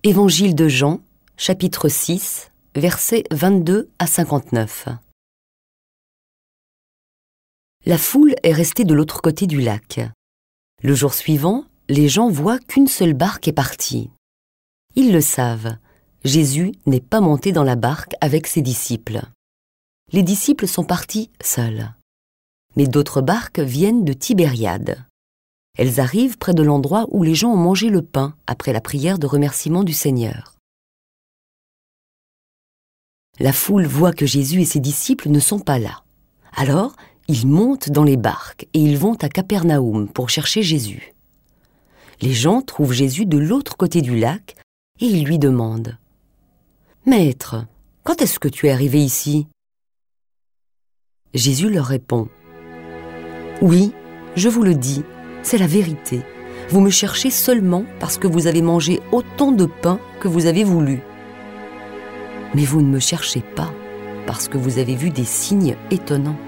Évangile de Jean, chapitre 6, versets 22 à 59. La foule est restée de l'autre côté du lac. Le jour suivant, les gens voient qu'une seule barque est partie. Ils le savent, Jésus n'est pas monté dans la barque avec ses disciples. Les disciples sont partis seuls. Mais d'autres barques viennent de Tibériade. Elles arrivent près de l'endroit où les gens ont mangé le pain après la prière de remerciement du Seigneur. La foule voit que Jésus et ses disciples ne sont pas là. Alors, ils montent dans les barques et ils vont à Capernaum pour chercher Jésus. Les gens trouvent Jésus de l'autre côté du lac et ils lui demandent « Maître, quand est-ce que tu es arrivé ici ?» Jésus leur répond « Oui, je vous le dis, c'est la vérité. Vous me cherchez seulement parce que vous avez mangé autant de pain que vous avez voulu. Mais vous ne me cherchez pas parce que vous avez vu des signes étonnants.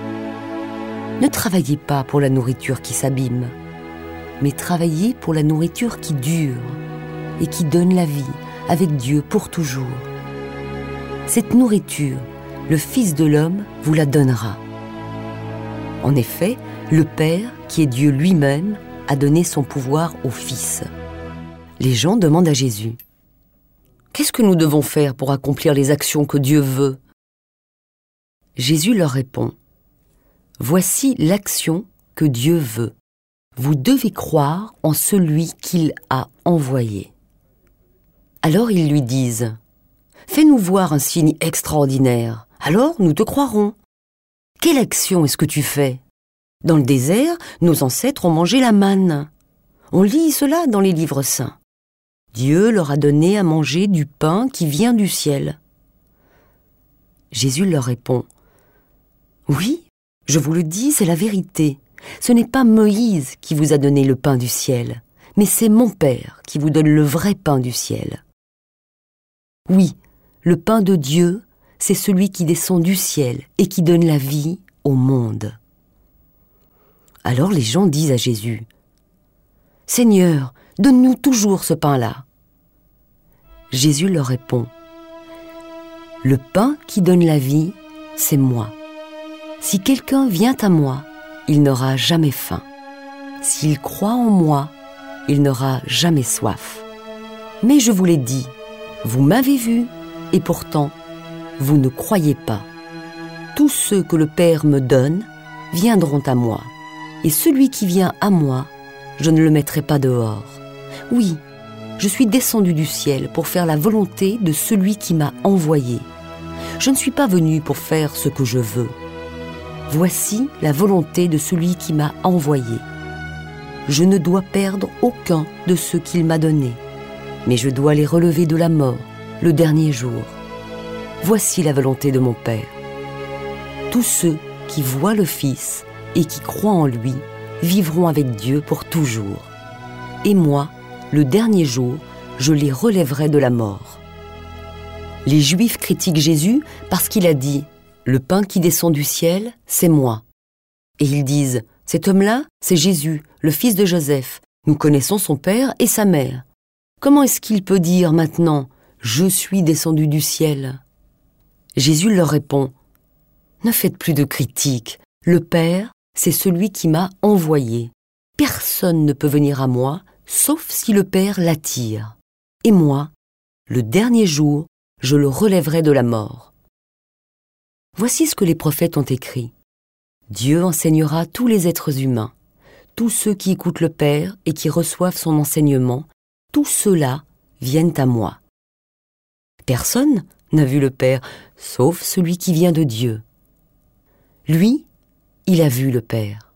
Ne travaillez pas pour la nourriture qui s'abîme, mais travaillez pour la nourriture qui dure et qui donne la vie avec Dieu pour toujours. Cette nourriture, le Fils de l'homme vous la donnera. En effet, le Père, qui est Dieu lui-même, a donné son pouvoir au Fils. » Les gens demandent à Jésus « Qu'est-ce que nous devons faire pour accomplir les actions que Dieu veut ?» Jésus leur répond « Voici l'action que Dieu veut. Vous devez croire en celui qu'il a envoyé. » Alors ils lui disent « Fais-nous voir un signe extraordinaire, alors nous te croirons. Quelle action est-ce que tu fais ? Dans le désert, nos ancêtres ont mangé la manne. On lit cela dans les livres saints. Dieu leur a donné à manger du pain qui vient du ciel. » Jésus leur répond « Oui, je vous le dis, c'est la vérité. Ce n'est pas Moïse qui vous a donné le pain du ciel, mais c'est mon Père qui vous donne le vrai pain du ciel. Oui, le pain de Dieu, c'est celui qui descend du ciel et qui donne la vie au monde. » Alors les gens disent à Jésus « Seigneur, donne-nous toujours ce pain-là. » Jésus leur répond « Le pain qui donne la vie, c'est moi. Si quelqu'un vient à moi, il n'aura jamais faim. S'il croit en moi, il n'aura jamais soif. Mais je vous l'ai dit, vous m'avez vu, et pourtant, vous ne croyez pas. Tous ceux que le Père me donne viendront à moi, et celui qui vient à moi, je ne le mettrai pas dehors. Oui, je suis descendu du ciel pour faire la volonté de celui qui m'a envoyé. Je ne suis pas venu pour faire ce que je veux. Voici la volonté de celui qui m'a envoyé. Je ne dois perdre aucun de ceux qu'il m'a donnés, mais je dois les relever de la mort le dernier jour. Voici la volonté de mon Père. Tous ceux qui voient le Fils et qui croient en lui vivront avec Dieu pour toujours. Et moi, le dernier jour, je les relèverai de la mort. » Les Juifs critiquent Jésus parce qu'il a dit « Le pain qui descend du ciel, c'est moi. » Et ils disent « Cet homme-là, c'est Jésus, le fils de Joseph. Nous connaissons son père et sa mère. Comment est-ce qu'il peut dire maintenant « Je suis descendu du ciel » ?» Jésus leur répond « Ne faites plus de critiques. Le Père, c'est celui qui m'a envoyé. Personne ne peut venir à moi, sauf si le Père l'attire. Et moi, le dernier jour, je le relèverai de la mort. » Voici ce que les prophètes ont écrit. Dieu enseignera tous les êtres humains. Tous ceux qui écoutent le Père et qui reçoivent son enseignement, tous ceux-là viennent à moi. Personne n'a vu le Père, sauf celui qui vient de Dieu. Lui, il a vu le Père.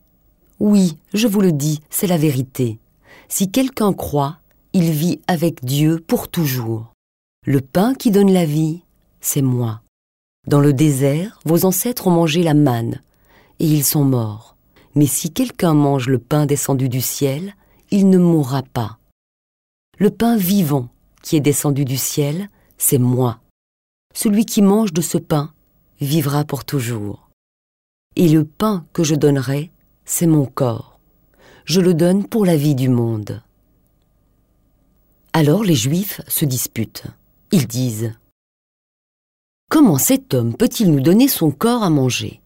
Oui, je vous le dis, c'est la vérité. Si quelqu'un croit, il vit avec Dieu pour toujours. Le pain qui donne la vie, c'est moi. Dans le désert, vos ancêtres ont mangé la manne, et ils sont morts. Mais si quelqu'un mange le pain descendu du ciel, il ne mourra pas. Le pain vivant qui est descendu du ciel, c'est moi. Celui qui mange de ce pain vivra pour toujours. Et le pain que je donnerai, c'est mon corps. Je le donne pour la vie du monde. » Alors les Juifs se disputent. Ils disent: comment cet homme peut-il nous donner son corps à manger?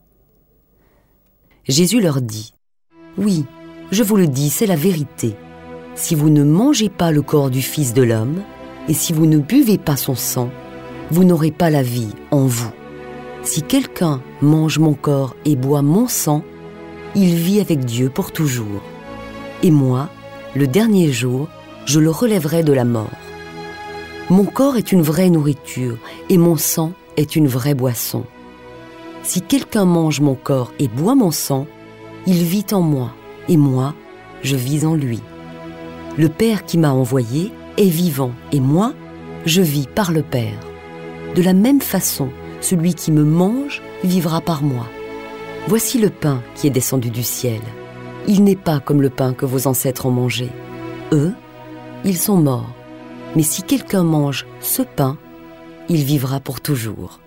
Jésus leur dit: oui, je vous le dis, c'est la vérité. Si vous ne mangez pas le corps du Fils de l'homme, et si vous ne buvez pas son sang, vous n'aurez pas la vie en vous. Si quelqu'un mange mon corps et boit mon sang, il vit avec Dieu pour toujours. Et moi, le dernier jour, je le relèverai de la mort. Mon corps est une vraie nourriture et mon sang est une vraie boisson. Si quelqu'un mange mon corps et boit mon sang, il vit en moi et moi, je vis en lui. Le Père qui m'a envoyé est vivant et moi, je vis par le Père. De la même façon, celui qui me mange vivra par moi. Voici le pain qui est descendu du ciel. Il n'est pas comme le pain que vos ancêtres ont mangé. Eux, ils sont morts. Mais si quelqu'un mange ce pain, il vivra pour toujours.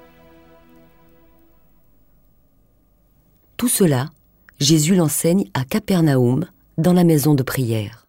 Tout cela, Jésus l'enseigne à Capernaum, dans la maison de prière.